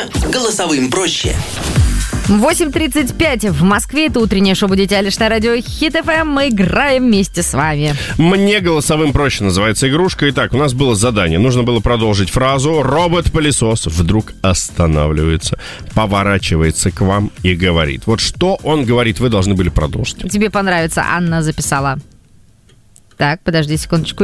голосовым проще. 8:35 в Москве. Это утреннее шоу «Будете Алиш» на радио Хит ФМ. Мы играем вместе с вами. «Мне голосовым проще» называется игрушка. Итак, у нас было задание. Нужно было продолжить фразу. Робот-пылесос вдруг останавливается, поворачивается к вам и говорит. Вот что он говорит, вы должны были продолжить. Тебе понравится. Анна записала. Так, подожди секундочку.